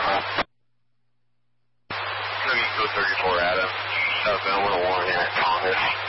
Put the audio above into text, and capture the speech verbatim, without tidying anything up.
thirty-four Adam, southbound one oh one here at Thomas.